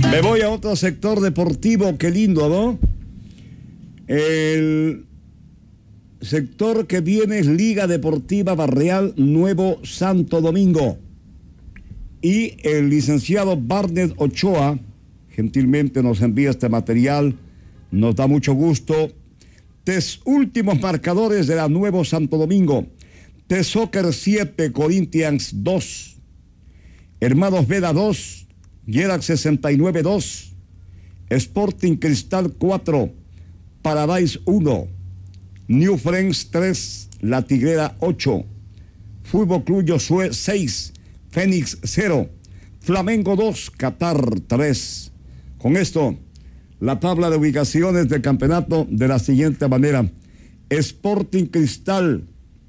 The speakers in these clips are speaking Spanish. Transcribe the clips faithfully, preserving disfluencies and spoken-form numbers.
Me voy a otro sector deportivo, qué lindo, ¿no? El sector que viene es Liga Deportiva Barrial Nuevo Santo Domingo. Y el licenciado Barnet Ochoa gentilmente nos envía este material, nos da mucho gusto. Tres últimos marcadores de la Nuevo Santo Domingo. T-Soccer siete, Corinthians dos. Hermanos Vela dos. Gerac sesenta y nueve dos, Sporting Cristal cuatro, Paradise uno, New Friends tres, La Tigrera ocho, Fútbol Club Josué seis, Fénix cero, Flamengo dos, Qatar tres. Con esto, la tabla de ubicaciones del campeonato de la siguiente manera: Sporting Cristal,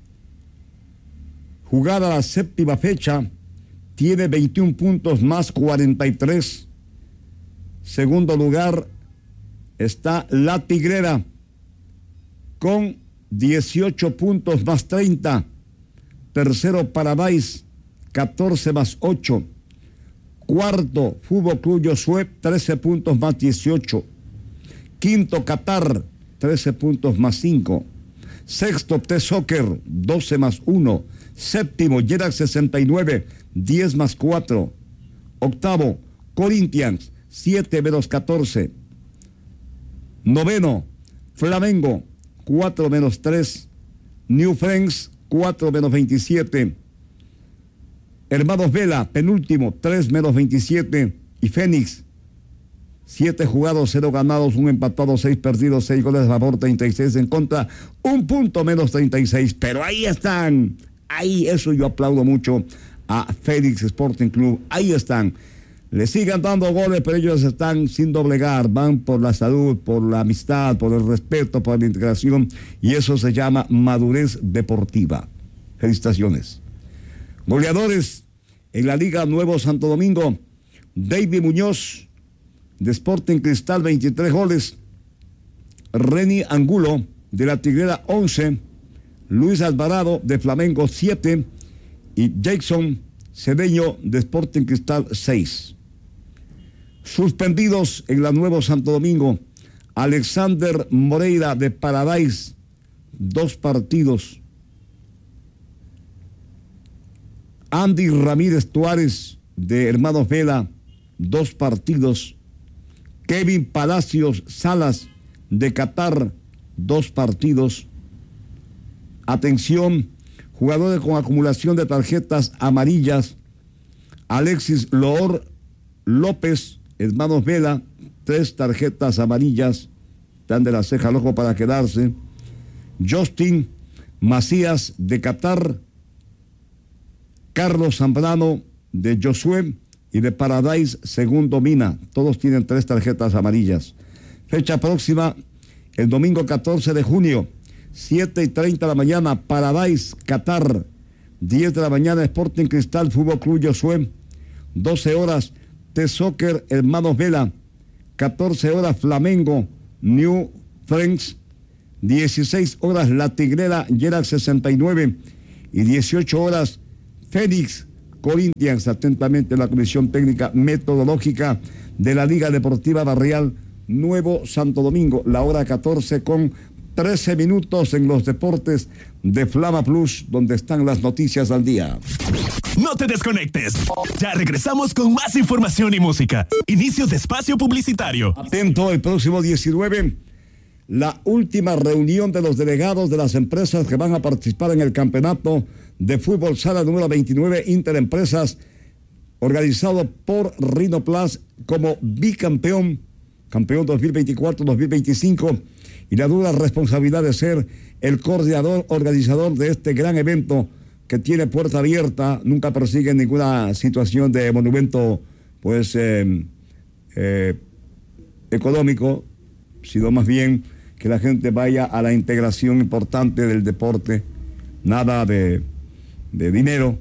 jugada la séptima fecha, tiene veintiún puntos más cuarenta y tres. Segundo lugar está La Tigrera con dieciocho puntos más treinta. Tercero Paradise, catorce más ocho. Cuarto Fútbol Club Josué, trece puntos más dieciocho. Quinto Qatar, trece puntos más cinco. Sexto T-Soccer, doce más uno. Séptimo Gerac sesenta y nueve, diez más cuatro. Octavo Corinthians, siete menos catorce. Noveno Flamengo, cuatro menos tres. New Friends, cuatro menos veintisiete. Hermanos Vela, penúltimo, tres menos veintisiete. Y Fénix, siete jugados, cero ganados, un empatado, seis perdidos, seis goles a favor, treinta y seis en contra, un punto menos treinta y seis. Pero ahí están, ahí, eso yo aplaudo mucho a Fénix Sporting Club. Ahí están. Le sigan dando goles, pero ellos están sin doblegar. Van por la salud, por la amistad, por el respeto, por la integración. Y eso se llama madurez deportiva. Felicitaciones. Goleadores en la Liga Nuevo Santo Domingo: David Muñoz, de Sporting Cristal, veintitrés goles. Reni Angulo, de La Tigrera, once. Luis Alvarado, de Flamengo, siete. Y Jackson Cedeño, de Sporting Cristal, seis. Suspendidos en la Nuevo Santo Domingo: Alexander Moreira, de Paradise, dos partidos. Andy Ramírez Tuárez, de Hermanos Vela, dos partidos. Kevin Palacios Salas, de Qatar, dos partidos. Atención, jugadores con acumulación de tarjetas amarillas: Alexis Loor López, Hermanos Vela, tres tarjetas amarillas, están de la ceja al ojo para quedarse. Justin Macías, de Qatar. Carlos Zambrano, de Josué, y de Paradise, segundo Mina. Todos tienen tres tarjetas amarillas. Fecha próxima, el domingo catorce de junio, siete y treinta de la mañana, Paradise, Qatar. diez de la mañana, Sporting Cristal, Fútbol Club Josué. doce horas, T-Soccer, Hermanos Vela. catorce horas, Flamengo, New Friends. dieciséis horas, La Tigrera, Gerac sesenta y nueve. Y dieciocho horas, Fénix Corinthians. Atentamente la Comisión Técnica Metodológica de la Liga Deportiva Barrial Nuevo Santo Domingo. La hora catorce con trece minutos en los deportes de Flama Plus, donde están las noticias al día. No te desconectes. Ya regresamos con más información y música. Inicio de espacio publicitario. Atento, el próximo diecinueve, la última reunión de los delegados de las empresas que van a participar en el campeonato de fútbol sala número veintinueve Interempresas, organizado por Rinoplas como bicampeón, campeón dos mil veinticuatro dos mil veinticinco, y la dura responsabilidad de ser el coordinador organizador de este gran evento que tiene puerta abierta. Nunca persigue ninguna situación de monumento pues eh, eh, económico, sino más bien que la gente vaya a la integración importante del deporte, nada de, de dinero.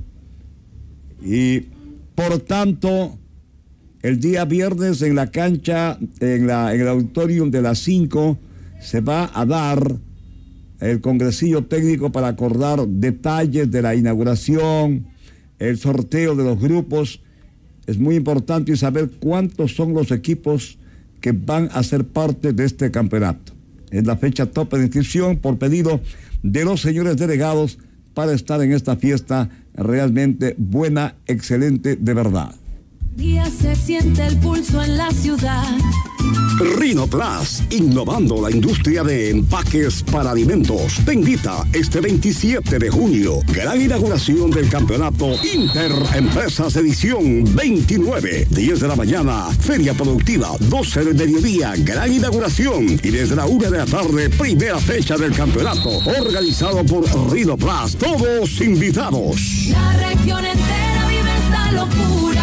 Y por tanto, el día viernes en la cancha, en, la, en el auditorium de las cinco, se va a dar el congresillo técnico para acordar detalles de la inauguración, el sorteo de los grupos. Es muy importante saber cuántos son los equipos que van a ser parte de este campeonato. Es la fecha tope de inscripción por pedido de los señores delegados para estar en esta fiesta realmente buena, excelente, de verdad. Día se siente el pulso en la ciudad. Rhinoplas, innovando la industria de empaques para alimentos, te invita este veintisiete de junio, gran inauguración del campeonato Interempresas edición veintinueve, diez de la mañana, feria productiva, doce del mediodía, gran inauguración, y desde la una de la tarde, primera fecha del campeonato, organizado por Rhinoplas, todos invitados. La región entera vive esta locura.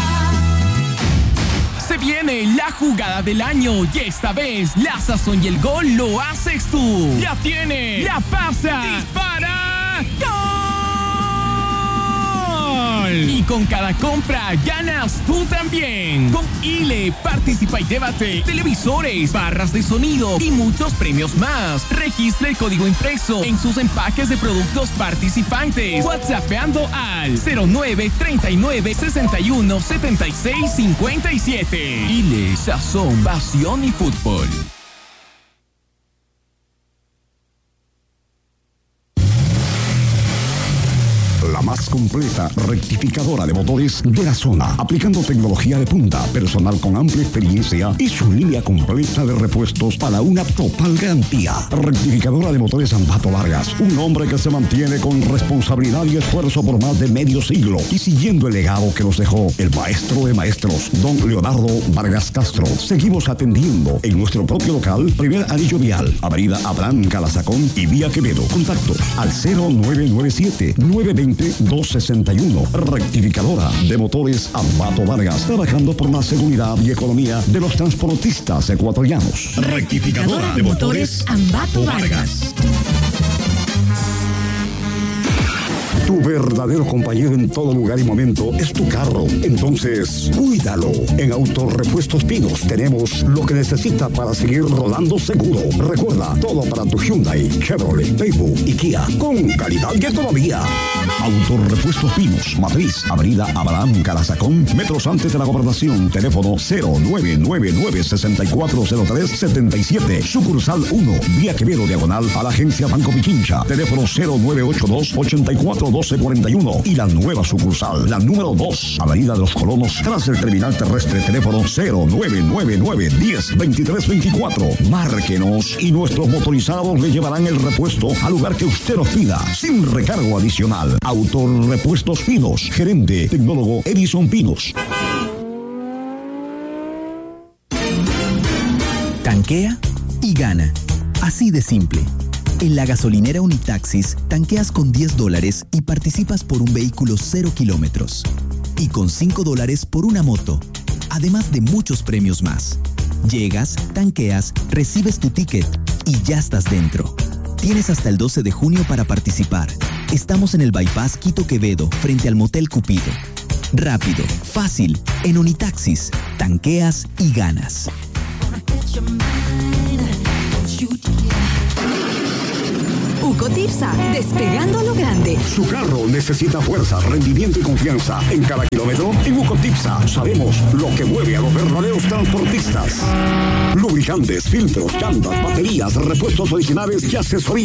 Se viene la jugada del año y esta vez la sazón y el gol lo haces tú. La tiene, la pasa, dispara, ¡gol! Y con cada compra ganas tú también. Con Ile, participa y llévate televisores, barras de sonido y muchos premios más. Registra el código impreso en sus empaques de productos participantes. WhatsAppando al cero nueve treinta y nueve sesenta y uno setenta y seis cincuenta y siete. Ile, sazón, pasión y fútbol. La más completa rectificadora de motores de la zona, aplicando tecnología de punta, personal con amplia experiencia y su línea completa de repuestos para una total garantía. Rectificadora de motores Ambato Vargas, un hombre que se mantiene con responsabilidad y esfuerzo por más de medio siglo y siguiendo el legado que nos dejó el maestro de maestros, don Leonardo Vargas Castro. Seguimos atendiendo en nuestro propio local, primer anillo vial, avenida Abraham Calazacón y vía Quevedo. Contactos al cero nueve nueve siete nueve dos cero dos seis uno. Rectificadora de motores Ambato Vargas, trabajando por la seguridad y economía de los transportistas ecuatorianos. Rectificadora de motores Ambato Vargas. Tu verdadero compañero en todo lugar y momento es tu carro. Entonces, cuídalo. En Autorepuestos Pinos tenemos lo que necesita para seguir rodando seguro. Recuerda, todo para tu Hyundai, Chevrolet, Daewoo y Kia, con calidad y economía. Autorepuestos Pinos, Matriz, avenida Abraham Calazacón, metros antes de la Gobernación. Teléfono cero nueve nueve nueve seis cuatro cero tres siete siete. Sucursal uno, vía Quevedo, diagonal a la agencia Banco Pichincha. Teléfono cero nueve ocho dos ocho cuatro doce cuarenta y uno. Y la nueva sucursal, la número dos, avenida de los Colonos, tras el terminal terrestre. Teléfono cero nueve nueve nueve diez veintitrés veinticuatro. Márquenos y nuestros motorizados le llevarán el repuesto al lugar que usted nos pida, sin recargo adicional. Autorepuestos Pinos, gerente tecnólogo Edison Pinos. Tanquea y gana. Así de simple. En la gasolinera Unitaxis, tanqueas con diez dólares y participas por un vehículo cero kilómetros. Y con cinco dólares por una moto. Además de muchos premios más. Llegas, tanqueas, recibes tu ticket y ya estás dentro. Tienes hasta el doce de junio para participar. Estamos en el Bypass Quito Quevedo, frente al Motel Cupido. Rápido, fácil, en Unitaxis. Tanqueas y ganas. Ucotirsa, despegando a lo grande. Su carro necesita fuerza, rendimiento y confianza. En cada kilómetro, en Ucotirsa, sabemos lo que mueve a los verdaderos transportistas. Lubricantes, filtros, llantas, baterías, repuestos originales y asesoría